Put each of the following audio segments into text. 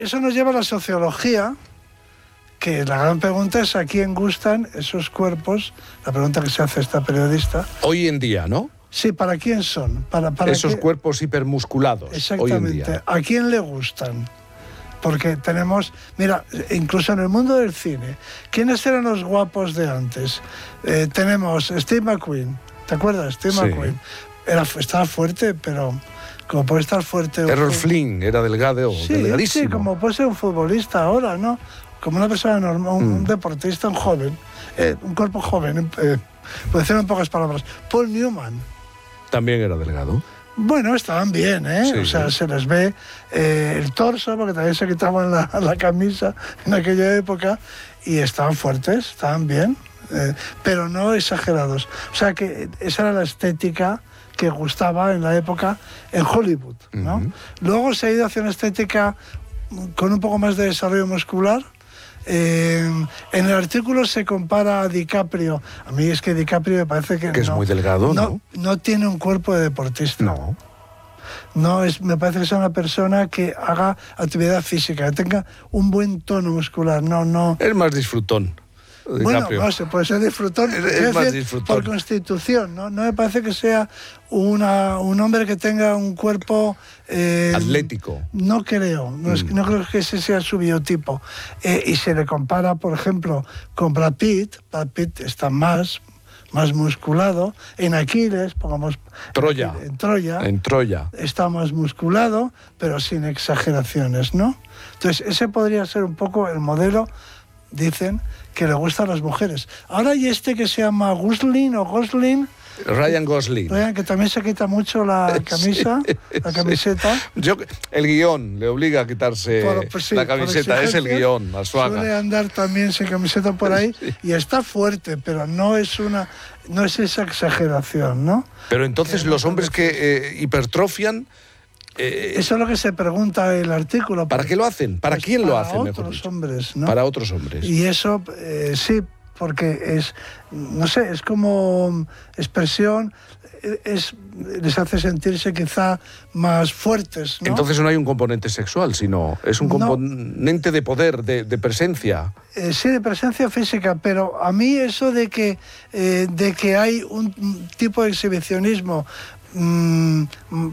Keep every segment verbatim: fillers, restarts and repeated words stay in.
Eso nos lleva a la sociología, que la gran pregunta es a quién gustan esos cuerpos, la pregunta que se hace esta periodista. Hoy en día, ¿no? Sí, ¿para quién son? Para, para Esos qué... cuerpos hipermusculados. Exactamente. Hoy en día. ¿A quién le gustan? Porque tenemos, mira, incluso en el mundo del cine, ¿quiénes eran los guapos de antes? Eh, tenemos Steve McQueen, ¿te acuerdas? Steve Sí. McQueen. Era, estaba fuerte, pero como puede estar fuerte... Errol Flynn era delgado, sí, delgadísimo. Sí, como puede ser un futbolista ahora, ¿no? Como una persona normal, un, mm. un deportista, un joven, eh, un cuerpo joven, eh, puede decirlo en pocas palabras. Paul Newman. También era delgado. Bueno, estaban bien, ¿eh? Sí, o sea, sí. se les ve eh, el torso, porque también se quitaban la, la camisa en aquella época, y estaban fuertes, estaban bien, eh, pero no exagerados. O sea, que esa era la estética que gustaba en la época en Hollywood, ¿no? Uh-huh. Luego se ha ido hacia una estética con un poco más de desarrollo muscular. Eh, en el artículo se compara a DiCaprio. A mí es que DiCaprio me parece que, que no, es muy delgado, no, ¿no? No tiene un cuerpo de deportista. No. No, es, me parece que es una persona que haga actividad física, que tenga un buen tono muscular. No, no. Es más disfrutón. Bueno, no se puede ser disfrutón, es, es más disfrutón por constitución, ¿no? No me parece que sea una, un hombre que tenga un cuerpo eh, atlético. No creo, no, mm. es, no creo que ese sea su biotipo. Eh, y se le compara, por ejemplo, con Brad Pitt. Brad Pitt está más, más musculado. En Aquiles, pongamos Troya. En Troya. En Troya. Está más musculado, pero sin exageraciones, ¿no? Entonces, ese podría ser un poco el modelo, dicen, que le gusta a las mujeres. Ahora hay este que se llama Gosling o Gosling. Ryan Gosling. Ryan, que también se quita mucho la camisa, sí, la camiseta. Sí. Yo, el guión le obliga a quitarse por, pues sí, la camiseta, es el guión, Arzuaga. Suele andar también sin camiseta por ahí, sí. Y está fuerte, pero no es una, no es esa exageración, ¿no? Pero entonces que los hombres que eh, hipertrofian... Eh, Eso es lo que se pregunta el artículo. ¿Para qué lo hacen? ¿Para pues quién para lo hacen? Para otros hombres, ¿no? Para otros hombres. Y eso, eh, sí, porque es, no sé, es como expresión, es, les hace sentirse quizá más fuertes, ¿no? Entonces no hay un componente sexual, sino es un componente no. de poder, de, de presencia. Eh, sí, de presencia física, pero a mí eso de que, eh, de que hay un tipo de exhibicionismo mmm,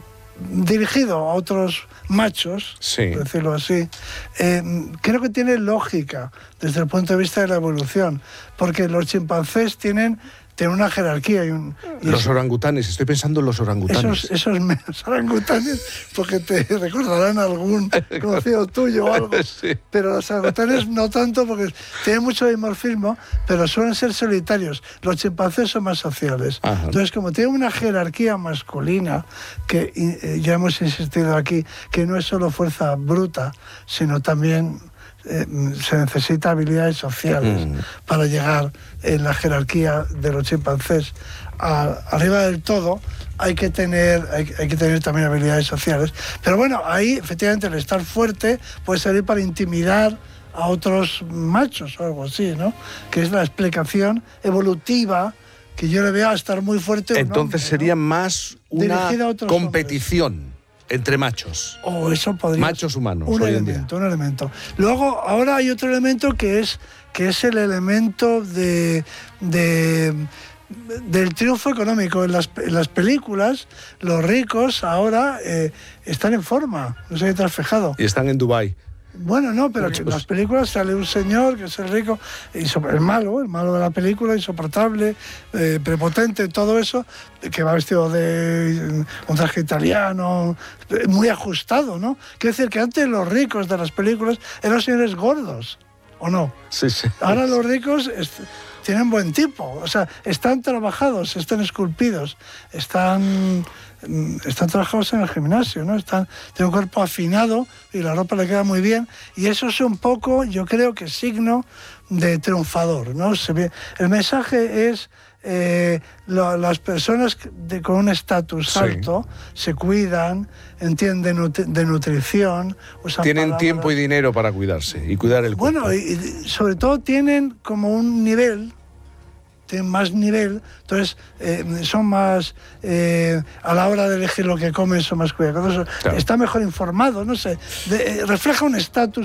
dirigido a otros machos, sí. por decirlo así, eh, creo que tiene lógica desde el punto de vista de la evolución, porque los chimpancés tienen, tienen una jerarquía. Y un, y los eso, orangutanes, estoy pensando en los orangutanes. Esos, esos menos orangutanes, porque te recordarán algún conocido tuyo o algo, sí. Pero los orangutanes no tanto, porque tienen mucho dimorfismo, pero suelen ser solitarios. Los chimpancés son más sociales. Ajá. Entonces, como tienen una jerarquía masculina, que eh, ya hemos insistido aquí, que no es solo fuerza bruta, sino también... Eh, se necesita habilidades sociales mm. para llegar en la jerarquía de los chimpancés a, arriba del todo. Hay que tener hay, hay que tener también habilidades sociales, pero bueno, ahí efectivamente el estar fuerte puede servir para intimidar a otros machos o algo así, ¿no? Que es la explicación evolutiva que yo le veo a estar muy fuerte. Entonces hombre, sería ¿no? más una competición hombres. Entre machos. Oh, eso podría machos humanos. Un hoy elemento, en día. un elemento. Luego, ahora hay otro elemento que es, que es el elemento de, de, del triunfo económico. En las, en las películas, los ricos ahora eh, están en forma. No sé si te has fijado. Y están en Dubái. Bueno, no, pero que en las películas sale un señor que es el rico, el malo, el malo de la película, insoportable, eh, prepotente, todo eso, que va vestido de un traje italiano, muy ajustado, ¿no? Quiere decir que antes los ricos de las películas eran señores gordos, ¿o no? Sí, sí. Ahora los ricos est- tienen buen tipo, o sea, están trabajados, están esculpidos, están... están trabajados en el gimnasio, ¿no? Están, tienen un cuerpo afinado y la ropa le queda muy bien, y eso es un poco, yo creo que signo de triunfador, ¿no? Se ve, el mensaje es eh, lo, las personas de, con un estatus sí. alto se cuidan, entienden nut- de nutrición, usan tienen palabras. Tiempo y dinero para cuidarse y cuidar el cuerpo. Bueno, y, y sobre todo tienen como un nivel, tienen más nivel, entonces eh, son más, eh, a la hora de elegir lo que comen, son más cuidadosos, claro. Está mejor informado, no sé, de, eh, refleja un estatus